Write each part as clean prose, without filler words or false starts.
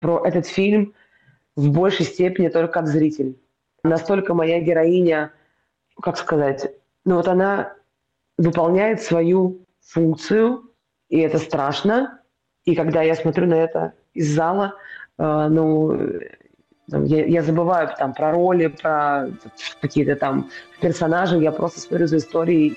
про этот фильм в большей степени только как зритель. Настолько моя героиня, как сказать, ну вот она выполняет свою функцию, и это страшно. И когда я смотрю на это из зала, ну, я забываю там про роли, про какие-то там персонажи, я просто смотрю за историей.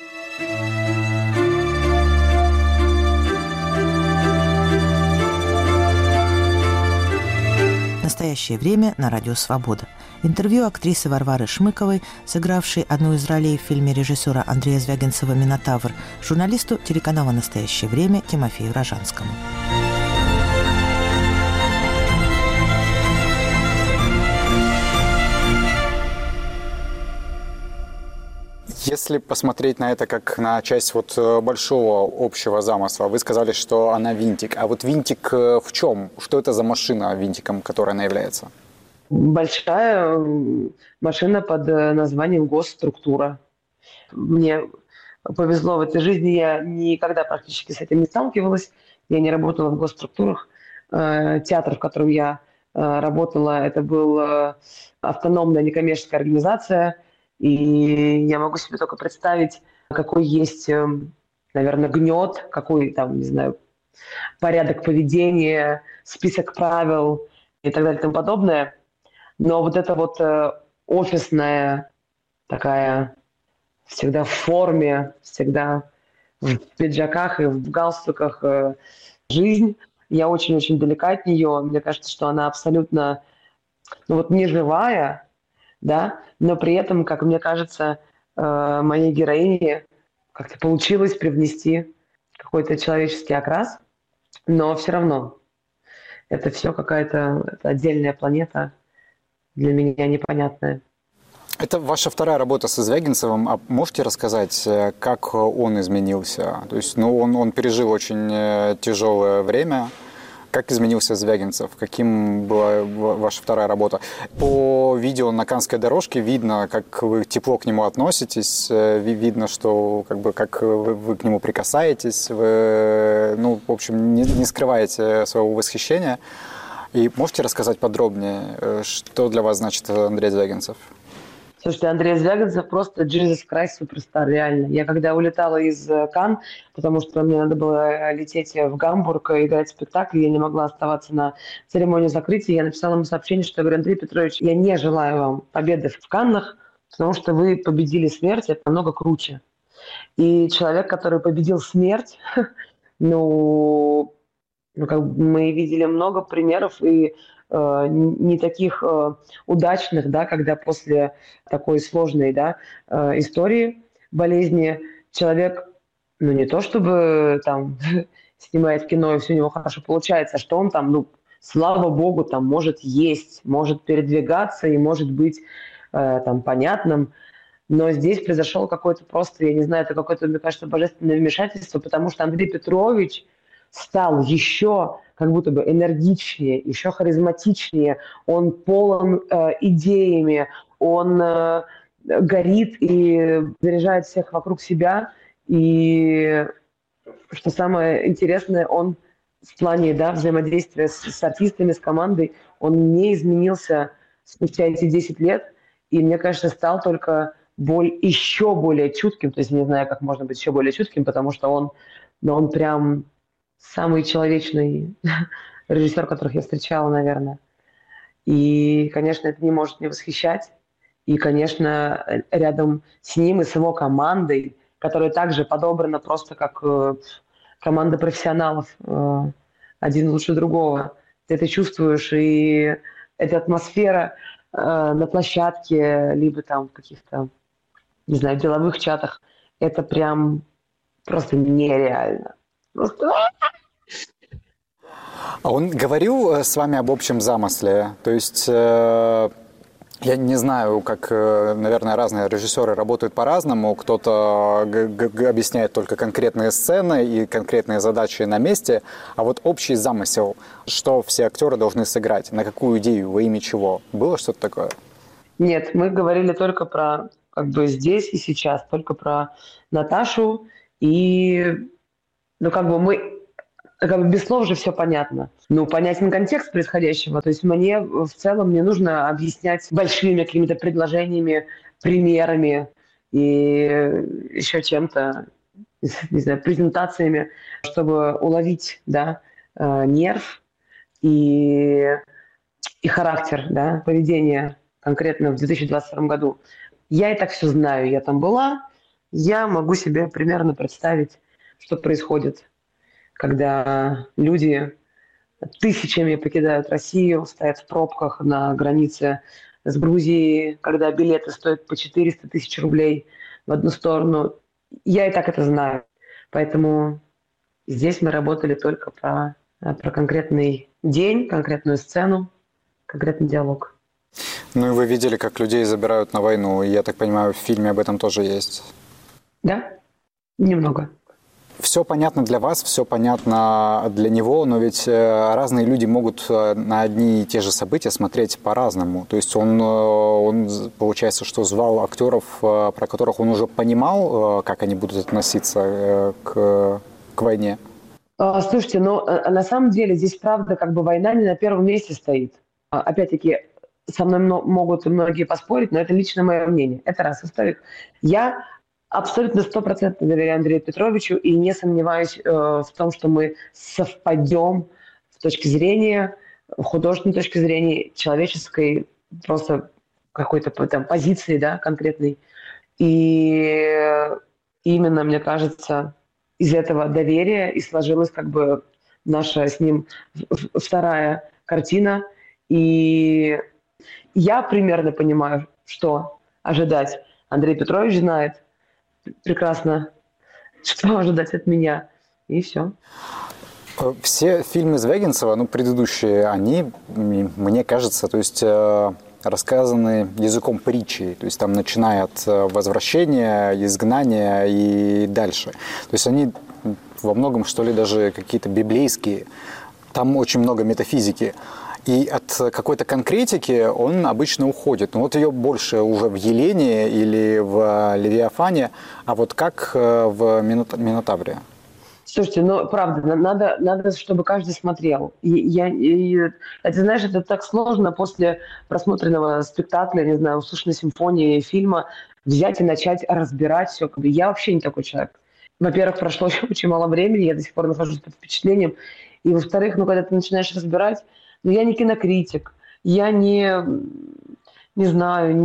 Настоящее время на радио «Свобода». Интервью актрисы Варвары Шмыковой, сыгравшей одну из ролей в фильме режиссера Андрея Звягинцева «Минотавр», журналисту телеканала «Настоящее время» Тимофею Рожанскому. Если посмотреть на это как на часть большого общего замысла, вы сказали, что она винтик. А вот винтик в чем? Что это за машина винтиком, которой она является? Большая машина под названием госструктура. Мне повезло в этой жизни, я никогда практически с этим не сталкивалась. Я не работала в госструктурах. Театр, в котором я работала, это была автономная некоммерческая организация. И я могу себе только представить, какой есть, наверное, гнет, какой там, не знаю, порядок поведения, список правил и так далее и тому подобное. Но вот эта офисная такая, всегда в форме, всегда в пиджаках и в галстуках жизнь, я очень-очень далека от нее. Мне кажется, что она абсолютно, не живая, да, но при этом, как мне кажется, моей героине как-то получилось привнести какой-то человеческий окрас, но все равно это все какая-то отдельная планета для меня непонятная. Это ваша вторая работа со Звягинцевым. А можете рассказать, как он изменился? То есть, он пережил очень тяжелое время. Как изменился Звягинцев? Каким была ваша вторая работа? По видео на Каннской дорожке видно, как вы тепло к нему относитесь, видно, что как вы к нему прикасаетесь, вы, в общем, не скрываете своего восхищения. И можете рассказать подробнее, что для вас значит Андрей Звягинцев? Слушайте, Андрей Звягинцев просто Jesus Christ суперстар, реально. Я когда улетала из Канн, потому что мне надо было лететь в Гамбург и играть в спектакль, я не могла оставаться на церемонии закрытия, я написала ему сообщение, что я говорю: Андрей Петрович, я не желаю вам победы в Каннах, потому что вы победили смерть, это намного круче. И человек, который победил смерть, мы видели много примеров и не таких удачных, да, когда после такой сложной, да, истории болезни человек, не то чтобы там снимает кино и все у него хорошо получается, а что он там, слава богу, там может есть, может передвигаться и может быть там понятным. Но здесь произошел какой-то просто, я не знаю, это какое-то, мне кажется, божественное вмешательство, потому что Андрей Петрович стал еще как будто бы энергичнее, еще харизматичнее, он полон идеями, он горит и заряжает всех вокруг себя. И что самое интересное, он в плане взаимодействия с артистами, с командой, он не изменился спустя эти 10 лет, и, мне кажется, стал только еще более чутким, то есть не знаю, как можно быть еще более чутким, потому что он прям самый человечный режиссер, которых я встречала, наверное. И, конечно, это не может не восхищать. И, конечно, рядом с ним и с его командой, которая также подобрана просто как команда профессионалов, один лучше другого. Ты это чувствуешь, и эта атмосфера на площадке, либо там в каких-то, не знаю, деловых чатах, это прям просто нереально. А он говорил с вами об общем замысле? То есть, я не знаю, как, наверное, разные режиссеры работают по-разному. Кто-то объясняет только конкретные сцены и конкретные задачи на месте. А вот общий замысел, что все актеры должны сыграть, на какую идею, во имя чего? Было что-то такое? Нет, мы говорили только про здесь и сейчас, только про Наташу. И мы как бы без слов же все понятно. Ну, понятен контекст происходящего. То есть мне в целом не нужно объяснять большими какими-то предложениями, примерами и еще чем-то, не знаю, презентациями, чтобы уловить, да, нерв и характер, да, поведения конкретно в 2022 году. Я и так все знаю, я там была, я могу себе примерно представить, что происходит, когда люди тысячами покидают Россию, стоят в пробках на границе с Грузией, когда билеты стоят по 400 тысяч рублей в одну сторону. Я и так это знаю. Поэтому здесь мы работали только про конкретный день, конкретную сцену, конкретный диалог. Ну и вы видели, как людей забирают на войну. Я так понимаю, в фильме об этом тоже есть. Да, немного. Все понятно для вас, все понятно для него, но ведь разные люди могут на одни и те же события смотреть по-разному. То есть он получается, что звал актеров, про которых он уже понимал, как они будут относиться к войне. Слушайте, но на самом деле здесь, правда, как бы война не на первом месте стоит. Опять-таки, со мной могут многие поспорить, но это лично мое мнение. Это раз. Во-вторых, я абсолютно 100% доверяю Андрею Петровичу и не сомневаюсь в том, что мы совпадем с точки зрения, художественной точки зрения, человеческой, просто какой-то там позиции, да, конкретной. И именно, мне кажется, из этого доверия и сложилась как бы наша с ним вторая картина. И я примерно понимаю, что ожидать. Андрей Петрович знает прекрасно, что ожидать от меня. И все. Все фильмы Звягинцева, предыдущие, они, мне кажется, то есть рассказаны языком притчи, то есть там начиная от возвращения, изгнания и дальше. То есть они во многом, что ли, даже какие-то библейские. Там очень много метафизики. И от какой-то конкретики он обычно уходит. Но вот ее больше уже в Елене или в Левиафане, а вот как в Минотавре? Слушайте, правда, надо, чтобы каждый смотрел. Это, знаешь, это так сложно после просмотренного спектакля, не знаю, услышанной симфонии, фильма, взять и начать разбирать все. Я вообще не такой человек. Во-первых, прошло очень мало времени, я до сих пор нахожусь под впечатлением. И, во-вторых, когда ты начинаешь разбирать, я не кинокритик, я не знаю,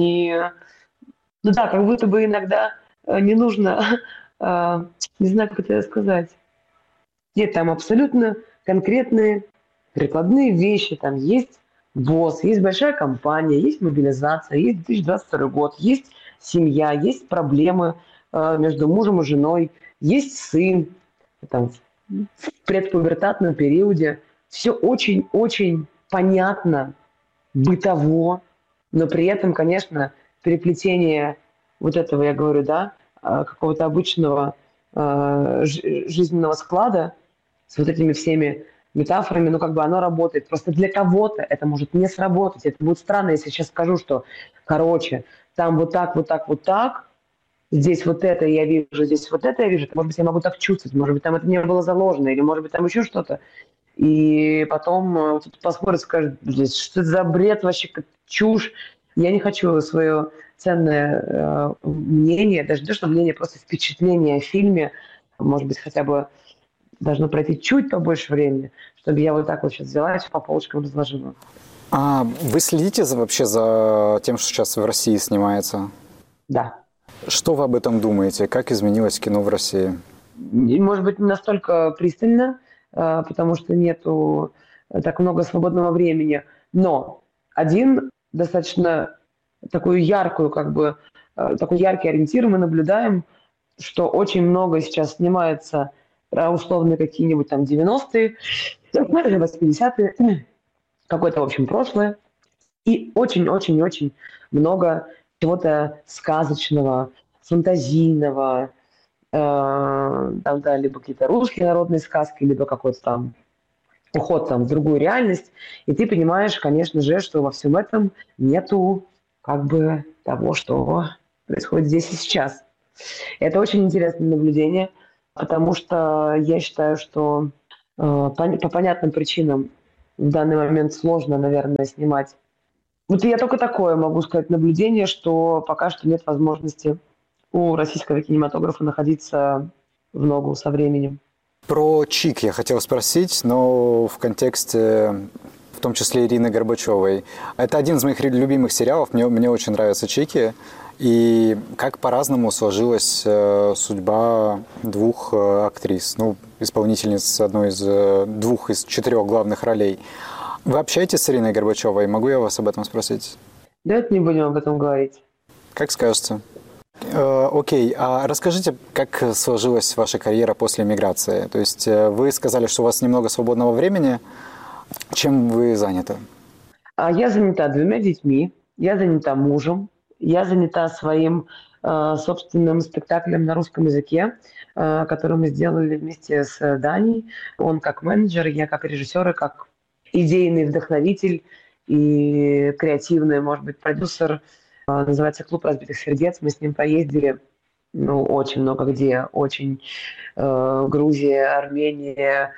Ну да, как будто бы иногда не нужно, не знаю, как это сказать. Нет, там абсолютно конкретные прикладные вещи. Там есть босс, есть большая компания, есть мобилизация, есть 2022 год, есть семья, есть проблемы между мужем и женой, есть сын там, в предпубертатном периоде. Все очень-очень понятно, бытово, но при этом, конечно, переплетение вот этого, я говорю, да, какого-то обычного жизненного склада с вот этими всеми метафорами, оно работает. Просто для кого-то это может не сработать. Это будет странно, если я сейчас скажу, что, там вот так, вот так, вот так, здесь вот это я вижу, здесь вот это я вижу. Может быть, я могу так чувствовать, может быть, там это не было заложено, или, может быть, там еще что-то. И потом посмотрят, скажут, что это за бред вообще, как чушь. Я не хочу свое ценное мнение, даже не то, что мнение, просто впечатление о фильме, может быть, хотя бы должно пройти чуть побольше времени, чтобы я вот так вот сейчас взяла и все по полочкам разложила. А вы следите вообще за тем, что сейчас в России снимается? Да. Что вы об этом думаете? Как изменилось кино в России? Может быть, не настолько пристально, потому что нету так много свободного времени. Но один достаточно такой яркий ориентир мы наблюдаем, что очень много сейчас снимается про условные какие-нибудь там 90-е, 80-е, какое-то, в общем, прошлое. И очень-очень-очень много чего-то сказочного, фантазийного, либо какие-то русские народные сказки, либо какой-то там уход в другую реальность. И ты понимаешь, конечно же, что во всем этом нету того, что происходит здесь и сейчас. Это очень интересное наблюдение, потому что я считаю, что по понятным причинам в данный момент сложно, наверное, снимать. Вот я только такое могу сказать наблюдение, что пока что нет возможности у российского кинематографа находиться в ногу со временем. Про «Чик» я хотел спросить, но в контексте, в том числе, Ирины Горбачевой. Это один из моих любимых сериалов, мне очень нравятся «Чики». И как по-разному сложилась судьба двух актрис, исполнительниц двух из 4 главных ролей. Вы общаетесь с Ириной Горбачевой? Могу я вас об этом спросить? Давайте не будем об этом говорить. Как скажете. Окей, а расскажите, как сложилась ваша карьера после эмиграции? То есть вы сказали, что у вас немного свободного времени. Чем вы заняты? Я занята 2 детьми, я занята мужем, я занята своим собственным спектаклем на русском языке, который мы сделали вместе с Даней. Он как менеджер, я как режиссер и как идейный вдохновитель и креативный, может быть, продюсер. Называется «Клуб разбитых сердец». Мы с ним поездили, очень много где. Грузия, Армения,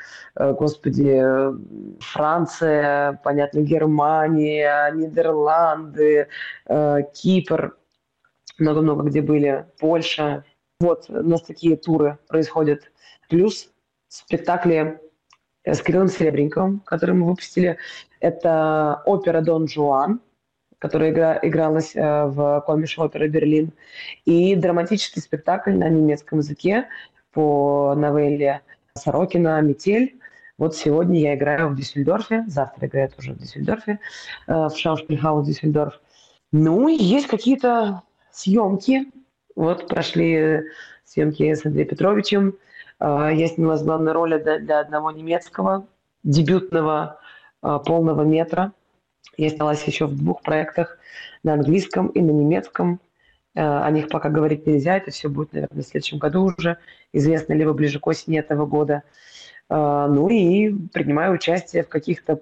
Франция, понятно, Германия, Нидерланды, Кипр. Много-много где были. Польша. Вот у нас такие туры происходят. Плюс спектакли с Кириллом Серебренниковым, который мы выпустили. Это опера «Дон Жуан», которая игралась в Комиш опере Берлин, и драматический спектакль на немецком языке по новелле Сорокина «Метель». Вот сегодня я играю в Дюссельдорфе, завтра играю тоже в Дюссельдорфе, в Шаушпильхаус Дюссельдорф. Есть какие-то съемки. Вот прошли съемки с Андреем Петровичем. Я снялась главной роли для одного немецкого, дебютного полного метра. Я снялась еще в 2 проектах на английском и на немецком. О них пока говорить нельзя. Это все будет, наверное, в следующем году уже известно, либо ближе к осени этого года. И принимаю участие в каких-то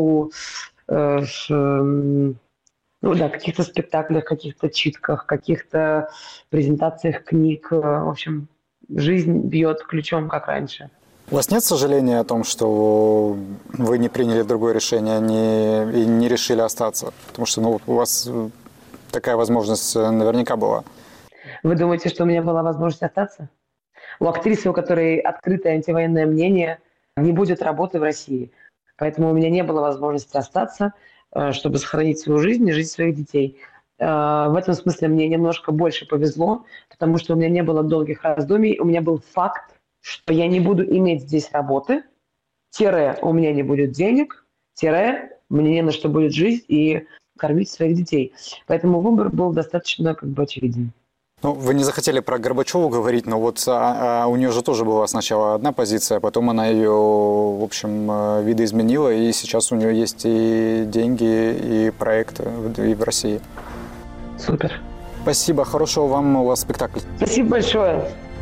каких-то спектаклях, каких-то читках, каких-то презентациях книг. В общем, жизнь бьет ключом, как раньше. У вас нет сожаления о том, что вы не приняли другое решение и не решили остаться? Потому что у вас такая возможность наверняка была. Вы думаете, что у меня была возможность остаться? У актрисы, у которой открытое антивоенное мнение, не будет работы в России. Поэтому у меня не было возможности остаться, чтобы сохранить свою жизнь и жизнь своих детей. В этом смысле мне немножко больше повезло, потому что у меня не было долгих раздумий. У меня был факт, что я не буду иметь здесь работы, у меня не будет денег, мне не на что будет жить и кормить своих детей. Поэтому выбор был достаточно очевиден. Вы не захотели про Горбачеву говорить, но вот у нее же тоже была сначала одна позиция, потом она ее, в общем, видоизменила, и сейчас у нее есть и деньги, и проекты и в России. Супер. Спасибо, хорошего вам у вас спектакля. Спасибо большое.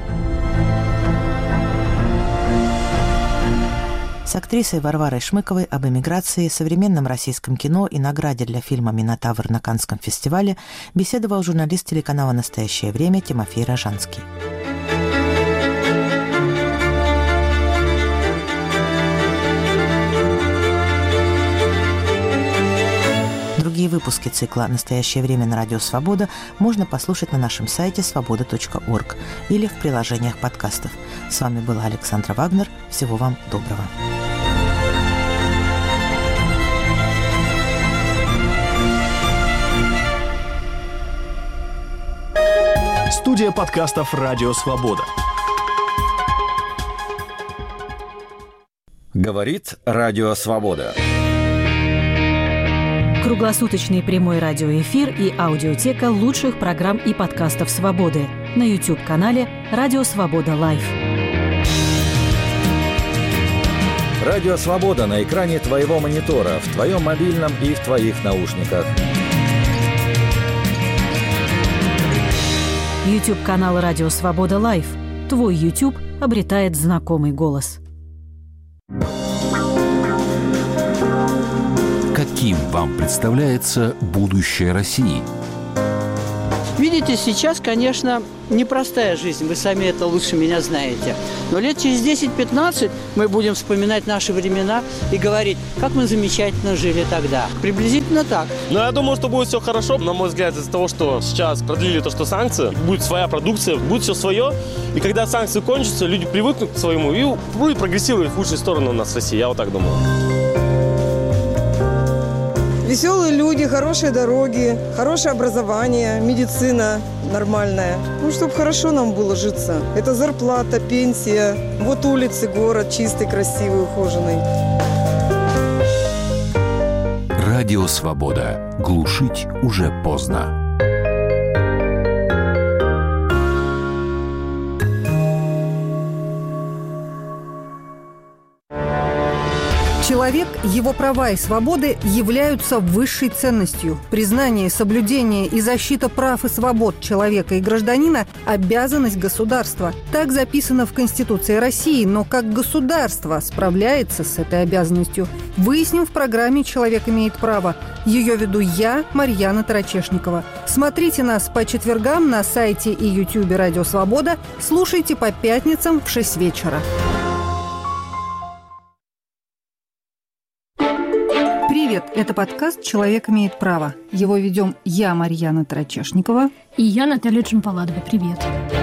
С актрисой Варварой Шмыковой об эмиграции, современном российском кино и награде для фильма «Минотавр» на Каннском фестивале беседовал журналист телеканала «Настоящее время» Тимофей Рожанский. Другие выпуски цикла «Настоящее время» на Радио Свобода можно послушать на нашем сайте svoboda.org или в приложениях подкастов. С вами была Александра Вагнер. Всего вам доброго. Студия подкастов «Радио Свобода». Говорит Радио Свобода. Круглосуточный прямой радиоэфир и аудиотека лучших программ и подкастов «Свободы» на YouTube-канале «Радио Свобода Лайв». Радио Свобода на экране твоего монитора, в твоем мобильном и в твоих наушниках. YouTube-канал «Радио Свобода Лайв». Твой YouTube обретает знакомый голос. Каким вам представляется будущее России? Видите, сейчас, конечно, непростая жизнь, вы сами это лучше меня знаете. Но лет через 10-15 мы будем вспоминать наши времена и говорить, как мы замечательно жили тогда. Приблизительно так. Но я думаю, что будет все хорошо. На мой взгляд, из-за того, что сейчас продлили то, что санкции, будет своя продукция, будет все свое. И когда санкции кончатся, люди привыкнут к своему и будет прогрессировать в лучшую сторону у нас в России. Я вот так думаю. Веселые люди, хорошие дороги, хорошее образование, медицина нормальная. Ну, чтобы хорошо нам было житься. Это зарплата, пенсия. Вот улицы, город чистый, красивый, ухоженный. Радио «Свобода». Глушить уже поздно. Человек, его права и свободы являются высшей ценностью. Признание, соблюдение и защита прав и свобод человека и гражданина – обязанность государства. Так записано в Конституции России, но как государство справляется с этой обязанностью, выясним в программе «Человек имеет право». Ее веду я, Марьяна Тарачешникова. Смотрите нас по четвергам на сайте и ютубе «Радио Свобода». Слушайте по пятницам в 6 вечера. Привет, это подкаст «Человек имеет право». Его ведем я, Марьяна Тарачешникова. И я, Наталья Джампаладова. Привет.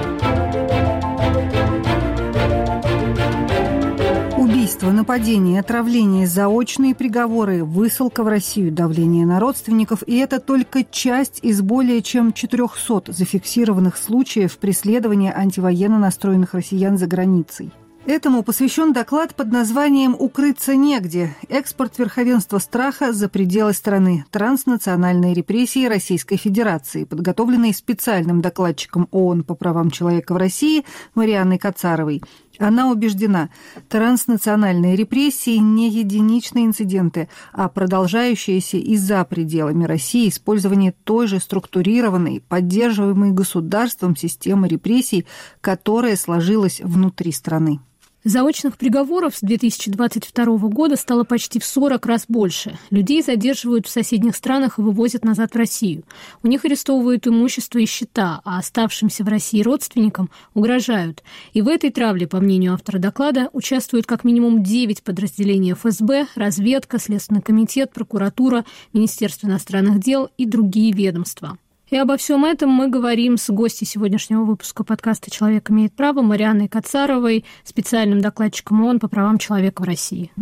Убийство, нападение, отравление, заочные приговоры, высылка в Россию, давление на родственников. И это только часть из более чем 400 зафиксированных случаев преследования антивоенно настроенных россиян за границей. Этому посвящен доклад под названием «Укрыться негде. Экспорт верховенства страха за пределы страны. Транснациональные репрессии Российской Федерации», подготовленный специальным докладчиком ООН по правам человека в России Марианной Кацаровой. Она убеждена, транснациональные репрессии не единичные инциденты, а продолжающееся и за пределами России использование той же структурированной, поддерживаемой государством системы репрессий, которая сложилась внутри страны. Заочных приговоров с 2022 года стало почти в 40 раз больше. Людей задерживают в соседних странах и вывозят назад в Россию. У них арестовывают имущество и счета, а оставшимся в России родственникам угрожают. И в этой травле, по мнению автора доклада, участвуют как минимум 9 подразделений ФСБ, разведка, Следственный комитет, прокуратура, Министерство иностранных дел и другие ведомства. И обо всем этом мы говорим с гостьей сегодняшнего выпуска подкаста «Человек имеет право» Марианной Кацаровой, специальным докладчиком ООН по правам человека в России.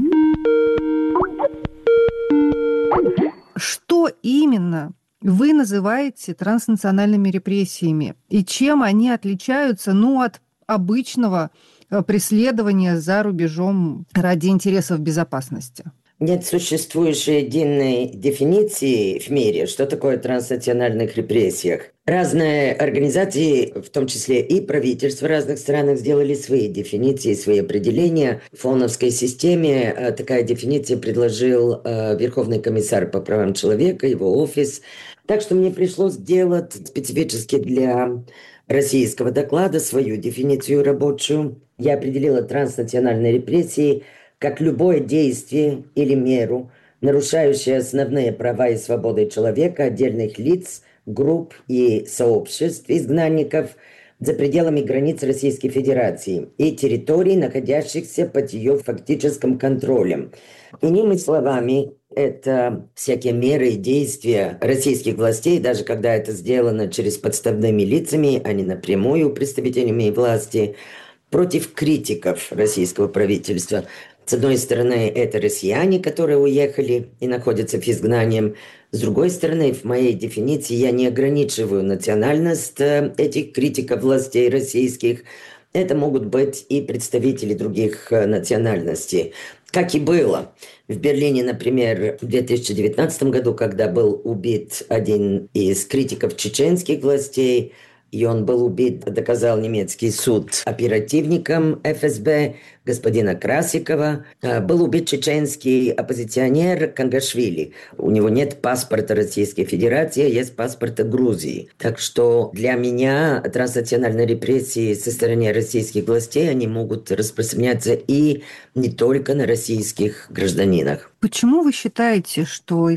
Что именно вы называете транснациональными репрессиями? И чем они отличаются, от обычного преследования за рубежом ради интересов безопасности? Нет существующей единой дефиниции в мире, что такое транснациональных репрессиях. Разные организации, в том числе и правительства в разных странах, сделали свои дефиниции, свои определения. В ООНовской системе такая дефиниция предложил Верховный комиссар по правам человека, его офис. Так что мне пришлось сделать специфически для российского доклада свою дефиницию рабочую. Я определила транснациональные репрессии как любое действие или меру, нарушающее основные права и свободы человека, отдельных лиц, групп и сообществ изгнанников за пределами границ Российской Федерации и территорий, находящихся под ее фактическим контролем. Иными словами, это всякие меры и действия российских властей, даже когда это сделано через подставными лицами, а не напрямую представителями власти, против критиков российского правительства. С одной стороны, это россияне, которые уехали и находятся в изгнании. С другой стороны, в моей дефиниции я не ограничиваю национальность этих критиков властей российских. Это могут быть и представители других национальностей. Как и было в Берлине, например, в 2019 году, когда был убит один из критиков чеченских властей, и он был убит, доказал немецкий суд, оперативником ФСБ господина Красикова. Был убит чеченский оппозиционер Кангашвили. У него нет паспорта Российской Федерации, а есть паспорт Грузии. Так что для меня транснациональные репрессии со стороны российских властей, они могут распространяться и не только на российских гражданинах. Почему вы считаете, что эти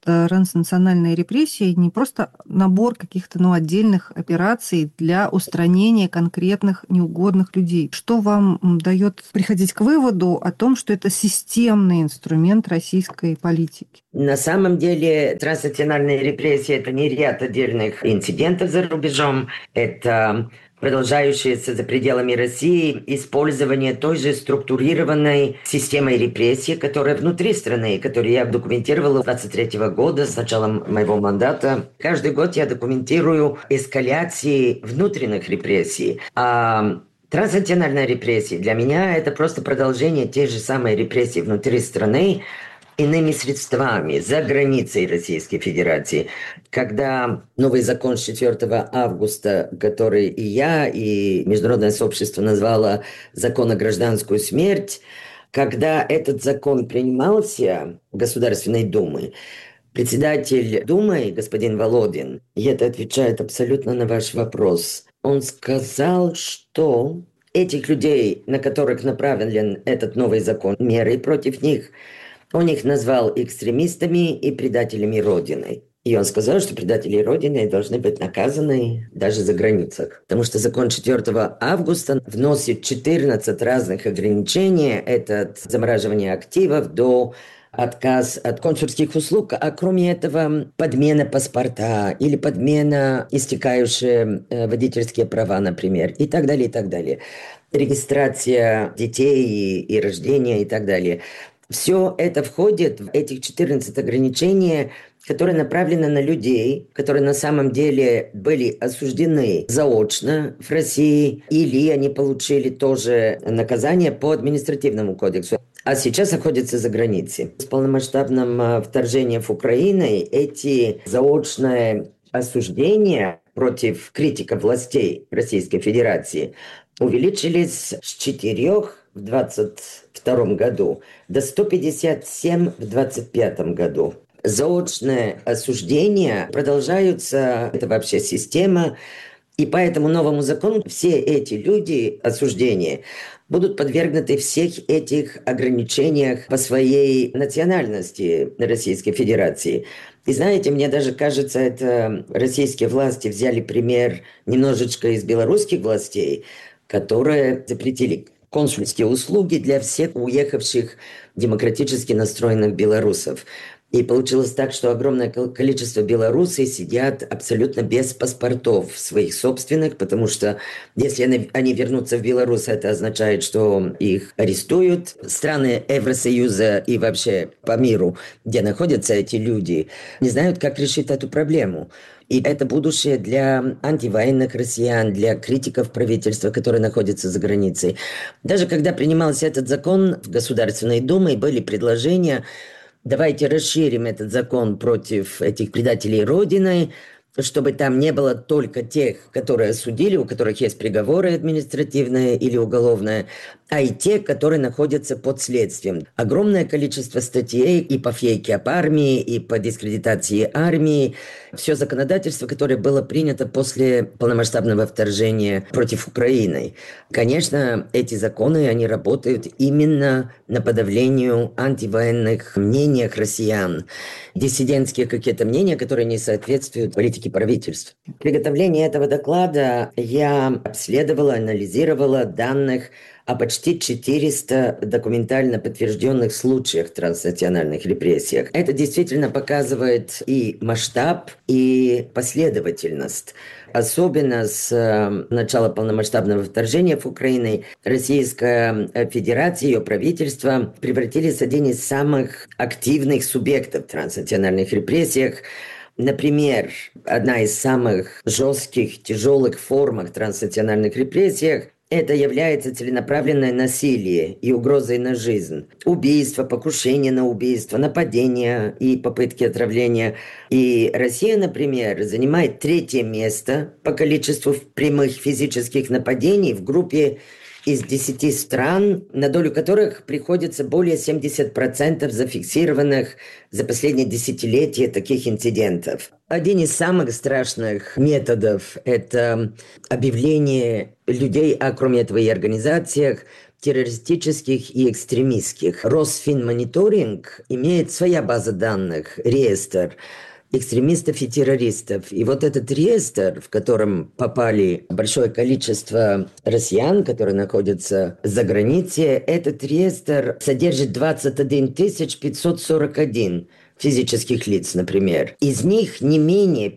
транснациональные репрессии не просто набор каких-то отдельных операций для устранения конкретных неугодных людей. Что вам дает приходить к выводу о том, что это системный инструмент российской политики? На самом деле транснациональные репрессии – это не ряд отдельных инцидентов за рубежом, это продолжающееся за пределами России использование той же структурированной системой репрессий, которая внутри страны, которую я документировала с 23 года, с начала моего мандата. Каждый год я документирую эскаляции внутренних репрессий. А транснациональная репрессия для меня – это просто продолжение той же самой репрессии внутри страны, иными средствами, за границей Российской Федерации. Когда новый закон с 4 августа, который и я, и международное сообщество назвало «закон о гражданскую смерть», когда этот закон принимался в Государственной Думе, председатель Думы, господин Володин, и это отвечает абсолютно на ваш вопрос, он сказал, что этих людей, на которых направлен этот новый закон, меры против них, он их назвал экстремистами и предателями Родины. И он сказал, что предатели Родины должны быть наказаны даже за границах. Потому что закон 4 августа вносит 14 разных ограничений. Это от замораживания активов до отказ от консульских услуг, а кроме этого подмена паспорта или подмена истекающие водительские права, например, и так далее, и так далее. Регистрация детей и рождения и так далее. Все это входит в этих 14 ограничений, которые направлены на людей, которые на самом деле были осуждены заочно в России, или они получили тоже наказание по административному кодексу, а сейчас находятся за границей. С полномасштабным вторжением в Украину эти заочные осуждения против критиков властей Российской Федерации увеличились с 4 в 2022 году до 157 в 2025 году. Заочные осуждения продолжаются, это вообще система, и по этому новому закону все эти люди, осуждения, будут подвергнуты всех этих ограничениях по своей национальности Российской Федерации. И знаете, мне даже кажется, это российские власти взяли пример немножечко из белорусских властей, которые запретили консульские услуги для всех уехавших демократически настроенных белорусов. И получилось так, что огромное количество белорусов сидят абсолютно без паспортов своих собственных, потому что если они вернутся в Беларусь, это означает, что их арестуют. Страны Евросоюза и вообще по миру, где находятся эти люди, не знают, как решить эту проблему. И это будущее для антивоенных россиян, для критиков правительства, которые находятся за границей. Даже когда принимался этот закон в Государственной Думе, были предложения: давайте расширим этот закон против этих предателей Родины, чтобы там не было только тех, которые осудили, у которых есть приговоры административные или уголовные, а и те, которые находятся под следствием. Огромное количество статей и по фейке об армии, и по дискредитации армии. Все законодательство, которое было принято после полномасштабного вторжения против Украины. Конечно, эти законы, они работают именно на подавлению антивоенных мнений россиян. Диссидентские какие-то мнения, которые не соответствуют политике правительств. В приготовлении этого доклада я обследовала, анализировала данных о почти 400 документально подтвержденных случаях транснациональных репрессиях. Это действительно показывает и масштаб, и последовательность. Особенно с начала полномасштабного вторжения в Украину Российская Федерация, ее правительство превратились в один из самых активных субъектов в транснациональных репрессиях. Например, одна из самых жестких, тяжелых форм транснациональных репрессий – это является целенаправленное насилие и угрозой на жизнь. Убийство, покушение на убийство, нападения и попытки отравления. И Россия, например, занимает 3-е место по количеству прямых физических нападений в группе из 10 стран, на долю которых приходится более 70% зафиксированных за последние десятилетия таких инцидентов. Один из самых страшных методов – это объявление людей, а кроме этого и организациях, террористических и экстремистских. Росфинмониторинг имеет своя база данных, реестр экстремистов и террористов. И вот этот реестр, в котором попали большое количество россиян, которые находятся за границей, этот реестр содержит 21 541 физических лиц, например. Из них не менее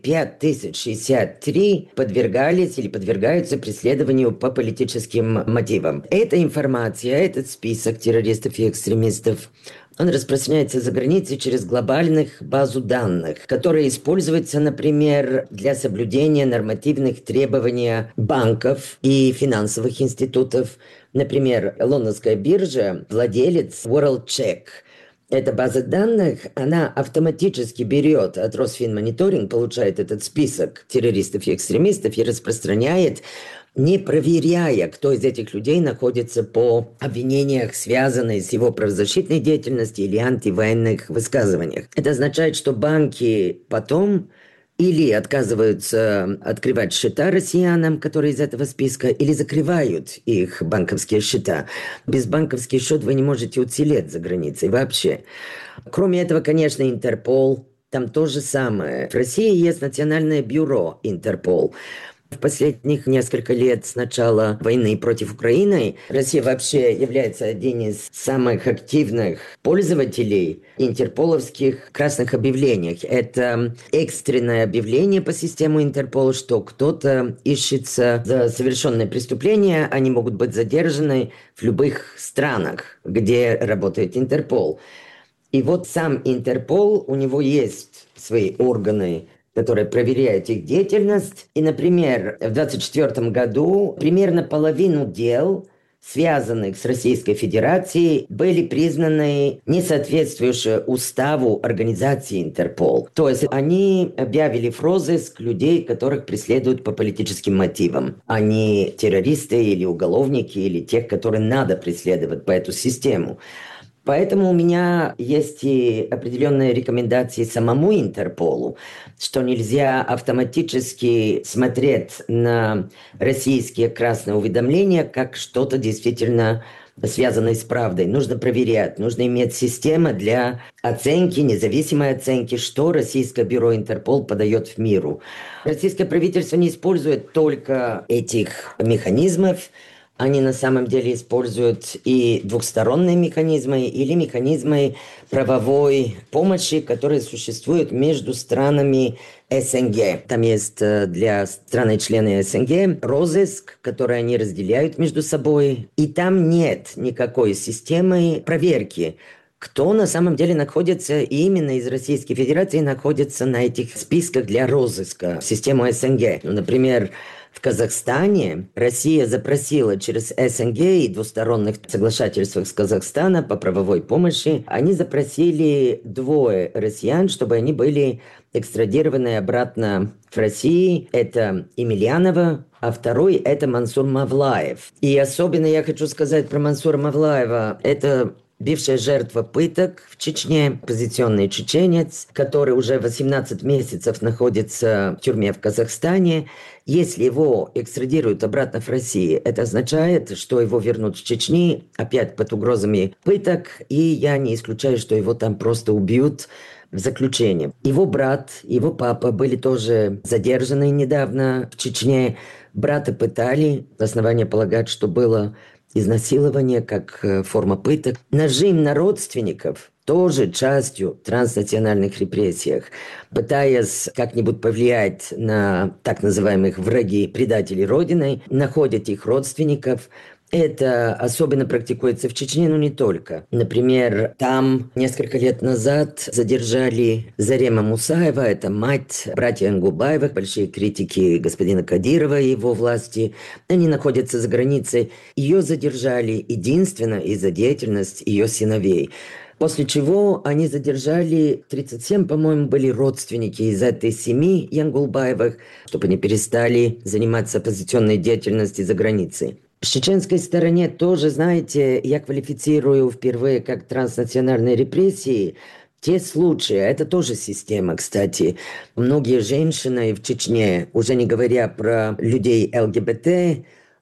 5063 подвергались или подвергаются преследованию по политическим мотивам. Эта информация, этот список террористов и экстремистов, он распространяется за границей через глобальных базу данных, которые используются, например, для соблюдения нормативных требований банков и финансовых институтов. Например, лондонская биржа, владелец WorldCheck. Эта база данных, она автоматически берет от Росфинмониторинг, получает этот список террористов и экстремистов и распространяет, не проверяя, кто из этих людей находится по обвинениях, связанных с его правозащитной деятельностью или антивоенных высказываниях. Это означает, что банки потом или отказываются открывать счета россиянам, которые из этого списка, или закрывают их банковские счета. Без банковских счетов вы не можете уцелеть за границей вообще. Кроме этого, конечно, Интерпол, там то же самое. В России есть Национальное бюро Интерпол. В последних несколько лет с начала войны против Украины Россия вообще является одним из самых активных пользователей интерполовских красных объявлений. Это экстренное объявление по системе Интерпола, что кто-то ищется за совершенное преступление, они могут быть задержаны в любых странах, где работает Интерпол. И вот сам Интерпол, у него есть свои органы, которые проверяют их деятельность. И, например, в 2024 году примерно половину дел, связанных с Российской Федерацией, были признаны несоответствующие уставу организации Интерпол. То есть они объявили в розыск людей, которых преследуют по политическим мотивам. Они террористы или уголовники, или тех, которые надо преследовать по эту систему. Поэтому у меня есть и определенные рекомендации самому Интерполу, что нельзя автоматически смотреть на российские красные уведомления как что-то действительно связанное с правдой. Нужно проверять, нужно иметь систему для оценки, независимой оценки, что Российское бюро Интерпол подает в миру. Российское правительство не использует только этих механизмов, они на самом деле используют и двухсторонние механизмы или механизмы правовой помощи, которые существуют между странами СНГ. Там есть для стран-членов СНГ розыск, который они разделяют между собой. И там нет никакой системы проверки, кто на самом деле находится именно из Российской Федерации, находится на этих списках для розыска в систему СНГ. Например, в Казахстане Россия запросила через СНГ и двусторонних соглашательствах с Казахстаном по правовой помощи, они запросили 2 россиян, чтобы они были экстрадированы обратно в Россию. Это Емельянова, а второй – это Мансур Мавлаев. И особенно я хочу сказать про Мансура Мавлаева. Это бывшая жертва пыток в Чечне, оппозиционный чеченец, который уже 18 месяцев находится в тюрьме в Казахстане. Если его экстрадируют обратно в Россию, это означает, что его вернут в Чечню, опять под угрозами пыток, и я не исключаю, что его там просто убьют в заключении. Его брат, его папа были тоже задержаны недавно в Чечне. Брата пытали, основания полагать, что было изнасилование как форма пыток. Нажим на родственников тоже частью транснациональных репрессий, пытаясь как-нибудь повлиять на так называемых враги, предателей Родины, находят их родственников. Это особенно практикуется в Чечне, но не только. Например, там несколько лет назад задержали Зарема Мусаева, это мать братья Ангубаевых, большие критики господина Кадирова и его власти. Они находятся за границей. Ее задержали единственно из-за деятельности ее сыновей. После чего они задержали 37, по-моему, были родственники из этой семьи Янгулбаевых, чтобы они перестали заниматься оппозиционной деятельностью за границей. В чеченской стороне тоже, знаете, я квалифицирую впервые как транснациональные репрессии те случаи, это тоже система, кстати. Многие женщины в Чечне, уже не говоря про людей ЛГБТ,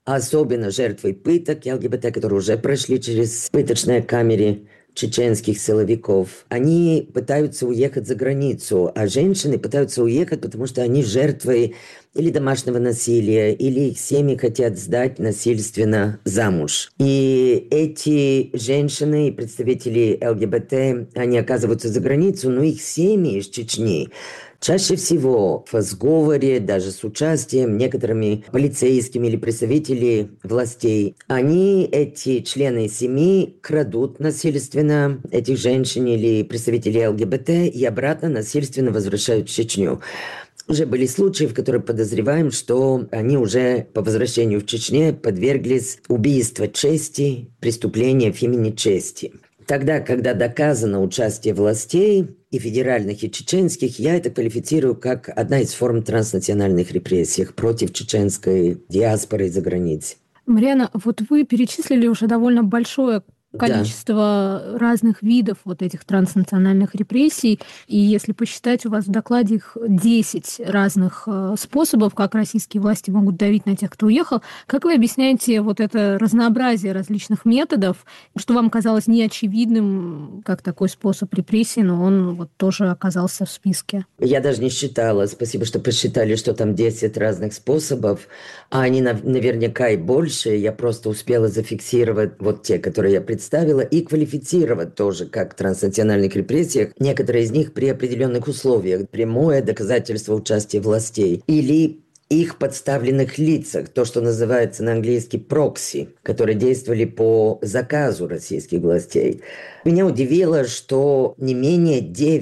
особенно жертвы пыток ЛГБТ, которые уже прошли через пыточные камеры чеченских силовиков, они пытаются уехать за границу, а женщины пытаются уехать, потому что они жертвы или домашнего насилия, или их семьи хотят сдать насильственно замуж. И эти женщины, представители ЛГБТ, они оказываются за границу, но их семьи из Чечни чаще всего в сговоре, даже с участием некоторыми полицейскими или представителей властей, они, эти члены семьи, крадут насильственно этих женщин или представителей ЛГБТ и обратно насильственно возвращают в Чечню. Уже были случаи, в которых подозреваем, что они уже по возвращению в Чечню подверглись убийству чести, преступления в имени чести. Тогда, когда доказано участие властей, и федеральных, и чеченских, я это квалифицирую как одна из форм транснациональных репрессий против чеченской диаспоры за границей. Марьяна, вот вы перечислили уже довольно большое количество разных видов вот этих транснациональных репрессий. И если посчитать, у вас в докладе их 10 разных способов, как российские власти могут давить на тех, кто уехал. Как вы объясняете вот это разнообразие различных методов, что вам казалось неочевидным, как такой способ репрессий, но он вот тоже оказался в списке? Я даже не считала. Спасибо, что посчитали, что там 10 разных способов. А они наверняка и больше. Я просто успела зафиксировать вот те, которые я представила, и квалифицировать тоже как в транснациональных репрессиях, некоторые из них при определенных условиях. Прямое доказательство участия властей или их подставленных лицах, то, что называется на английский прокси, которые действовали по заказу российских властей. Меня удивило, что не менее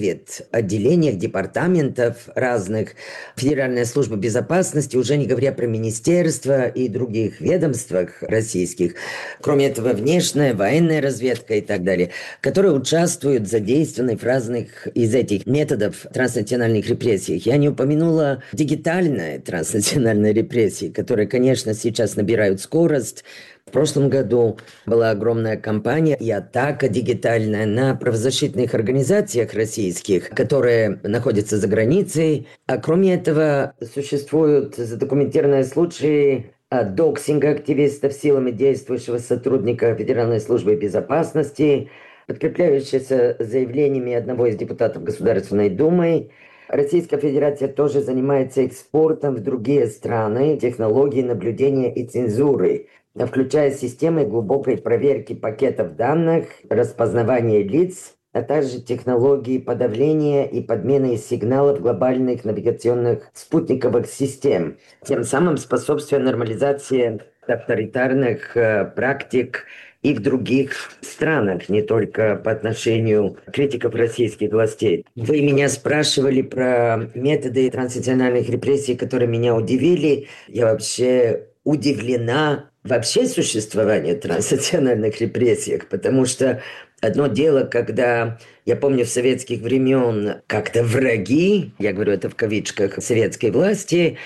9 отделений, департаментов разных Федеральной службы безопасности, уже не говоря про министерства и других ведомствах российских, кроме этого внешняя, военная разведка и так далее, которые участвуют, задействованы в разных из этих методов транснациональных репрессий. Я не упомянула дигитальные транснациональные репрессии, которые, конечно, сейчас набирают скорость. В прошлом году была огромная кампания и атака дигитальная на правозащитных организациях российских, которые находятся за границей. А кроме этого, существуют задокументированные случаи доксинга активистов силами действующего сотрудника Федеральной службы безопасности, подкрепляющиеся заявлениями одного из депутатов Государственной Думы. Российская Федерация тоже занимается экспортом в другие страны технологий наблюдения и цензуры, включая системы глубокой проверки пакетов данных, распознавания лиц, а также технологии подавления и подмены сигналов глобальных навигационных спутниковых систем, тем самым способствуя нормализации авторитарных практик и в других странах, не только по отношению критиков российских властей. Вы меня спрашивали про методы транснациональных репрессий, которые меня удивили. Я вообще удивлена вообще существованию транснациональных репрессий, потому что одно дело, когда, я помню, в советских времен как-то враги, я говорю это в кавычках, советской власти,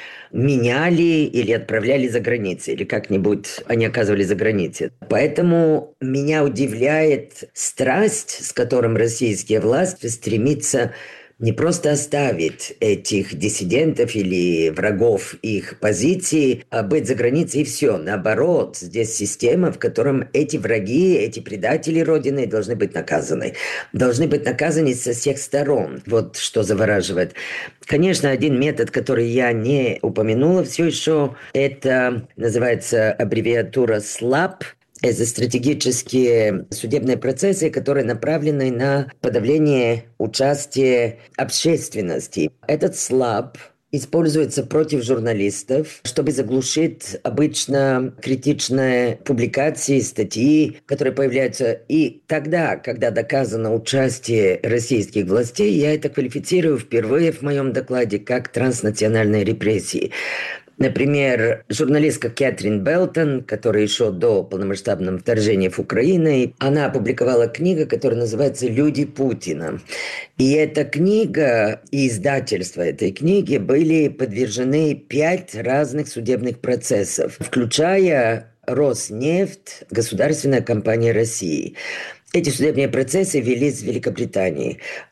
меняли или отправляли за границей, или как-нибудь они оказывались за границей. Поэтому меня удивляет страсть, с которым российские власти стремятся не просто оставить этих диссидентов или врагов их позиций, а быть за границей и все. Наоборот, здесь система, в котором эти враги, эти предатели Родины должны быть наказаны. Должны быть наказаны со всех сторон. Вот что завораживает. Конечно, один метод, который я не упомянула все еще, это называется аббревиатура SLAPP. Это стратегические судебные процессы, которые направлены на подавление участия общественности. Этот SLAPP используется против журналистов, чтобы заглушить обычно критичные публикации, статьи, которые появляются. И тогда, когда доказано участие российских властей, я это квалифицирую впервые в моем докладе как транснациональные репрессии. Например, журналистка Кэтрин Белтон, которая еще до полномасштабного вторжения в Украину, она опубликовала книгу, которая называется «Люди Путина». И эта книга и издательство этой книги были подвержены 5 разных судебных процессов, включая Роснефть, государственная компания России. Эти судебные процессы велись в Великобритании.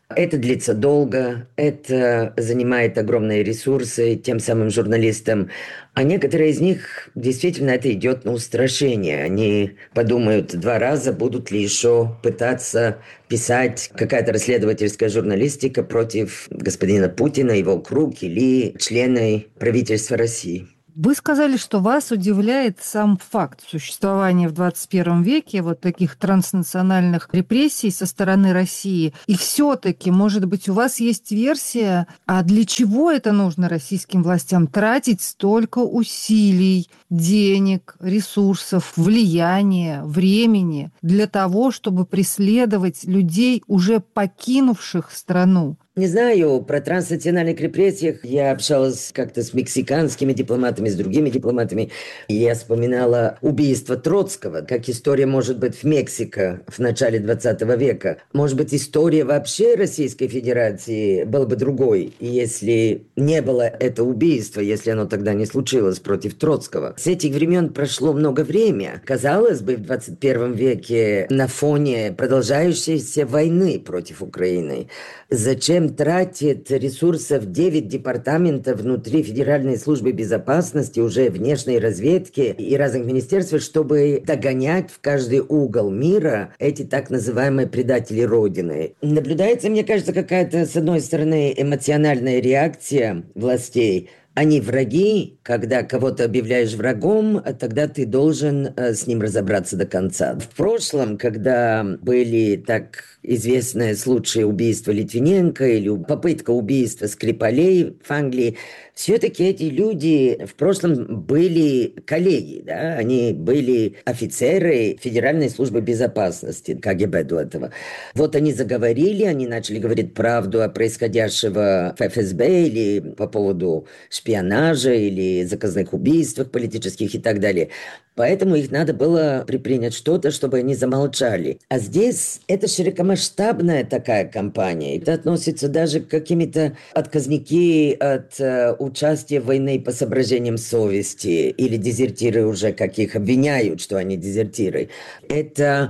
Это длится долго, это занимает огромные ресурсы тем самым журналистам. А некоторые из них действительно это идет на устрашение. Они подумают 2 раза, будут ли еще пытаться писать какая-то расследовательская журналистика против господина Путина, его круг или члены правительства России. Вы сказали, что вас удивляет сам факт существования в 21 веке вот таких транснациональных репрессий со стороны России. И все-таки, может быть, у вас есть версия, а для чего это нужно российским властям тратить столько усилий, денег, ресурсов, влияния, времени для того, чтобы преследовать людей, уже покинувших страну? Не знаю, про транснациональных репрессиях я общалась как-то с мексиканскими дипломатами, с другими дипломатами. Я вспоминала убийство Троцкого, как история может быть в Мексике в начале 20 века. Может быть, история вообще Российской Федерации была бы другой, если не было это убийство, если оно тогда не случилось против Троцкого. С этих времен прошло много времени. Казалось бы, в 21 веке на фоне продолжающейся войны против Украины. Зачем тратит ресурсов 9 департаментов внутри Федеральной службы безопасности, уже внешней разведки и разных министерств, чтобы догонять в каждый угол мира эти так называемые предатели Родины? Наблюдается, мне кажется, какая-то, с одной стороны, эмоциональная реакция властей. Они враги, когда кого-то объявляешь врагом, тогда ты должен с ним разобраться до конца. В прошлом, когда были так известные случаи убийства Литвиненко или попытка убийства Скрипалей в Англии, все-таки эти люди в прошлом были коллеги, да? Они были офицеры Федеральной службы безопасности, КГБ до этого. Вот они заговорили, они начали говорить правду о происходящем в ФСБ или по поводу шпионажа или заказных убийствах политических и так далее. Поэтому их надо было предпринять что-то, чтобы они замолчали. А здесь это широкомасштабная такая кампания. Это относится даже к каким-то отказники от участия в войне по соображениям совести или дезертиры уже, как их обвиняют, что они дезертиры. Это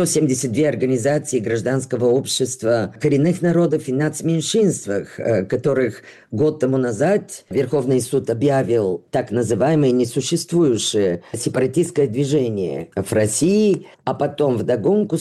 172 организации гражданского общества коренных народов и нацменьшинствах, которых год тому назад Верховный суд объявил так называемое несуществующее сепаратистское движение в России, а потом вдогонку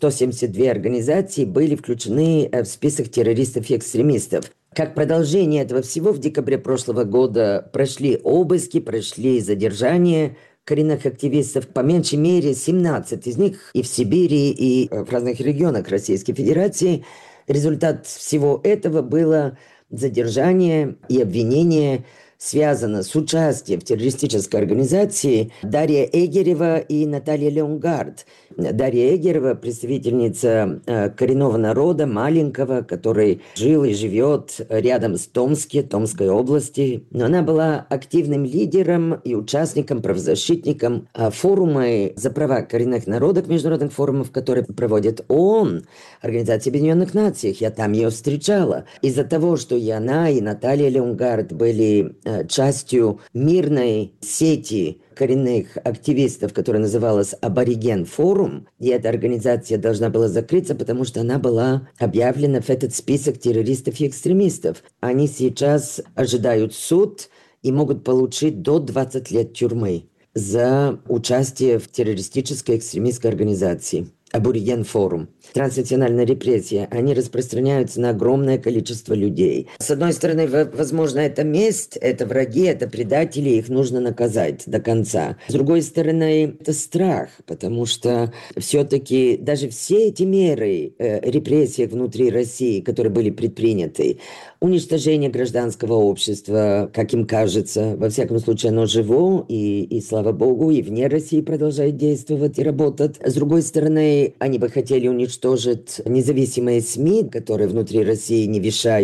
172 организации были включены в список террористов и экстремистов. Как продолжение этого всего, в декабре прошлого года прошли обыски, прошли задержания коренных активистов, по меньшей мере 17 из них и в Сибири, и в разных регионах Российской Федерации. Результат всего этого было задержание и обвинение связано с участием в террористической организации Дарья Эгерева и Наталья Леонгард. Дарья Эгерева – представительница коренного народа, маленького, который жил и живет рядом с Томской области. Но она была активным лидером и участником, правозащитником форума за права коренных народов, международных форумов, которые проводит ООН, Организация Объединенных Наций. Я там ее встречала. Из-за того, что и она, и Наталья Леонгард были частью мирной сети коренных активистов, которая называлась «Абориген Форум», и эта организация должна была закрыться, потому что она была объявлена в этот список террористов и экстремистов. Они сейчас ожидают суд и могут получить до 20 лет тюрьмы за участие в террористической экстремистской организации. Абориген Форум. Транснациональные репрессии, они распространяются на огромное количество людей. С одной стороны, возможно, это месть, это враги, это предатели, их нужно наказать до конца. С другой стороны, это страх, потому что все-таки даже все эти меры репрессий внутри России, которые были предприняты, уничтожение гражданского общества, как им кажется, во всяком случае, оно живо, и слава богу, и вне России продолжает действовать и работать. С другой стороны, они бы хотели уничтожить независимые СМИ, которые внутри России не вещают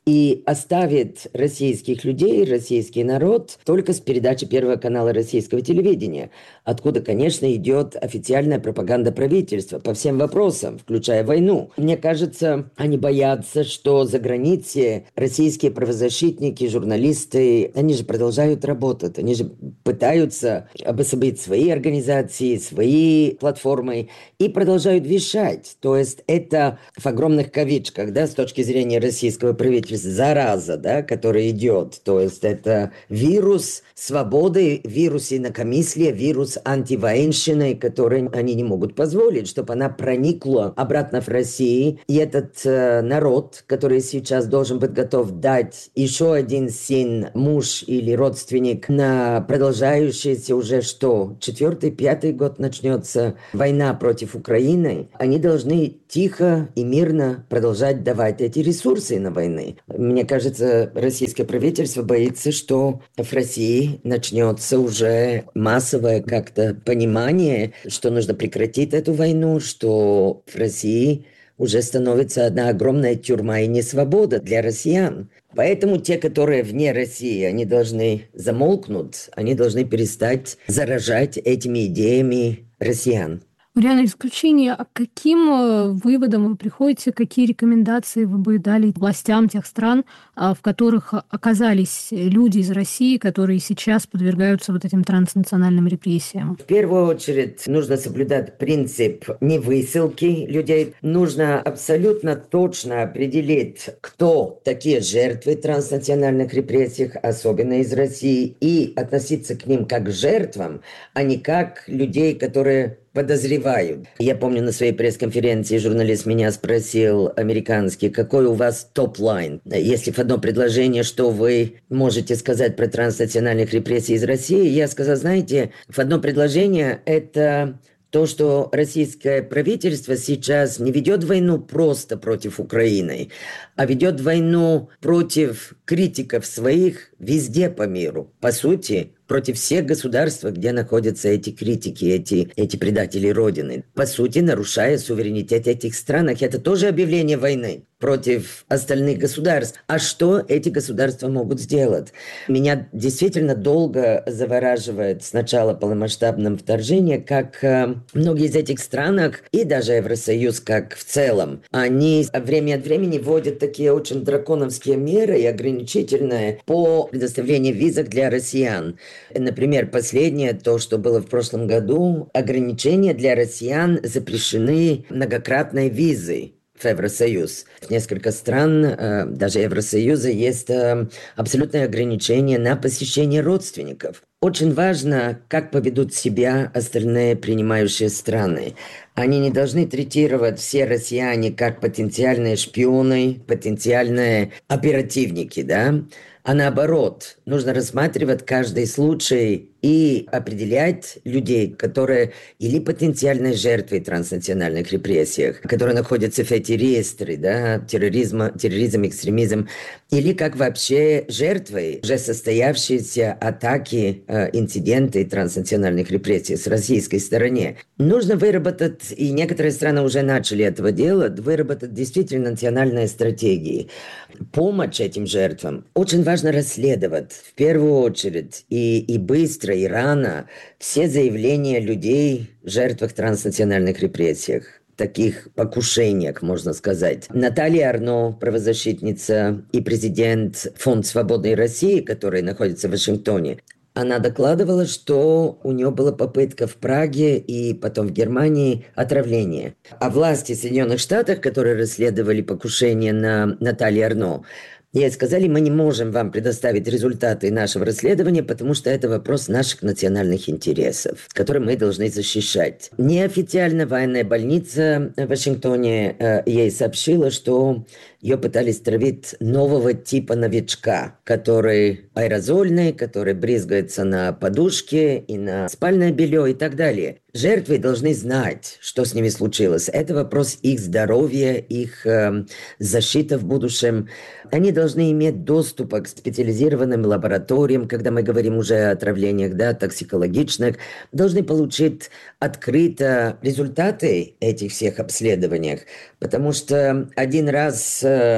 и оставит российских людей, российский народ только с передачи Первого канала российского телевидения, откуда, конечно, идет официальная пропаганда правительства по всем вопросам, включая войну. Мне кажется, они боятся, что за границей российские правозащитники, журналисты, они же продолжают работать, они же пытаются обособить свои организации, свои платформы и продолжают вещать. То есть это в огромных кавычках, да, с точки зрения российского правительства, зараза, да, которая идет. То есть это вирус свободы, вирус инакомыслия, вирус антивоенщины, который они не могут позволить, чтобы она проникла обратно в Россию. И этот народ, который сейчас должен быть готов дать еще один сын, муж или родственник на продолжающийся уже 4-й, 5-й год начнется война против Украины, они должны тихо и мирно продолжать давать эти ресурсы на войны. Мне кажется, российское правительство боится, что в России начнется уже массовое как-то понимание, что нужно прекратить эту войну, что в России уже становится одна огромная тюрьма и несвобода для россиян. Поэтому те, которые вне России, они должны замолкнуть, они должны перестать заражать этими идеями россиян. Марианна, исключение, а к каким выводам вы приходите, какие рекомендации вы бы дали властям тех стран, в которых оказались люди из России, которые сейчас подвергаются вот этим транснациональным репрессиям? В первую очередь нужно соблюдать принцип невысылки людей. Нужно абсолютно точно определить, кто такие жертвы транснациональных репрессий, особенно из России, и относиться к ним как к жертвам, а не как людей, которые подозревают. Я помню, на своей пресс-конференции журналист меня спросил, американский, какой у вас топ-лайн? Если в одно предложение, что вы можете сказать про транснациональных репрессий из России, я сказал, знаете, в одно предложение это то, что российское правительство сейчас не ведет войну просто против Украины, а ведет войну против критиков своих везде по миру. По сути, против всех государств, где находятся эти критики, эти предатели Родины. По сути, нарушая суверенитет этих стран. Это тоже объявление войны против остальных государств. А что эти государства могут сделать? Меня действительно долго завораживает с начала полномасштабного вторжения, как многие из этих стран, и даже Евросоюз как в целом, они время от времени вводят такие очень драконовские меры и ограничительные по предоставлению визок для россиян. Например, последнее, то, что было в прошлом году, ограничения для россиян запрещены многократной визой в Евросоюз. В несколько стран, даже Евросоюза, есть абсолютное ограничение на посещение родственников. Очень важно, как поведут себя остальные принимающие страны. Они не должны третировать все россияне как потенциальные шпионы, потенциальные оперативники, да? А наоборот, нужно рассматривать каждый случай и определять людей, которые или потенциальные жертвы транснациональных репрессий, которые находятся в эти реестры, да, терроризм, экстремизм, или как вообще жертвы уже состоявшиеся атаки, инциденты транснациональных репрессий с российской стороны. Нужно выработать, и некоторые страны уже начали этого делать, выработать действительно национальные стратегии. Помощь этим жертвам очень важно расследовать в первую очередь и быстро, и рано все заявления людей, жертвах транснациональных репрессий, таких покушениях, можно сказать. Наталья Арно, правозащитница и президент Фонд Свободной России, который находится в Вашингтоне, она докладывала, что у нее была попытка в Праге и потом в Германии отравления. А власти Соединенных Штатов, которые расследовали покушение на Наталью Арно, ей сказали, мы не можем вам предоставить результаты нашего расследования, потому что это вопрос наших национальных интересов, которые мы должны защищать. Неофициально военная больница в Вашингтоне ей сообщила, что ее пытались травить нового типа новичка, который аэрозольный, который брызгается на подушке и на спальное белье и так далее. Жертвы должны знать, что с ними случилось. Это вопрос их здоровья, их защиты в будущем. Они должны иметь доступ к специализированным лабораториям, когда мы говорим уже о отравлениях, да, токсикологичных, должны получить открыто результаты этих всех обследований, потому что один раз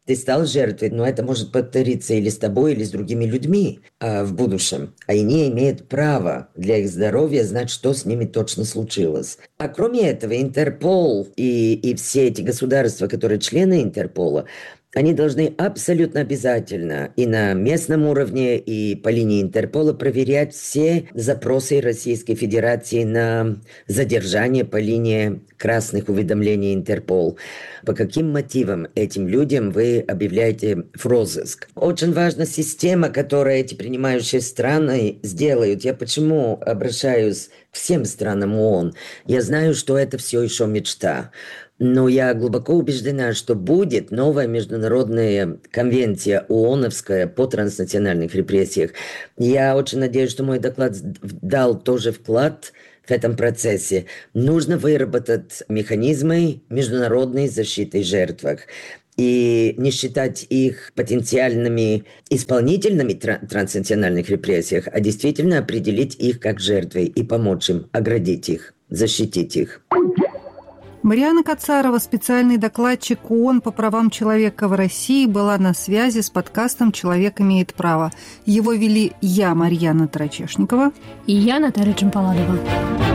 ты стал жертвой, но это может повториться или с тобой, или с другими людьми в будущем. А они имеют право для их здоровья знать, что с ними точно случилось. А кроме этого, Интерпол и все эти государства, которые члены Интерпола, они должны абсолютно обязательно и на местном уровне, и по линии Интерпола проверять все запросы Российской Федерации на задержание по линии красных уведомлений Интерпол. По каким мотивам этим людям вы объявляете в розыск? Очень важна система, которую эти принимающие страны сделают. Я почему обращаюсь к всем странам ООН? Я знаю, что это все еще мечта. Но я глубоко убеждена, что будет новая международная конвенция ООНовская по транснациональных репрессиях. Я очень надеюсь, что мой доклад дал тоже вклад в этом процессе. Нужно выработать механизмы международной защиты жертв и не считать их потенциальными исполнителями транснациональных репрессий, а действительно определить их как жертвы и помочь им, оградить их, защитить их. Марианна Кацарова, специальный докладчик ООН по правам человека в России, была на связи с подкастом «Человек имеет право». Его вели я, Марьяна Тарачешникова, и я, Наталья Джампаладова.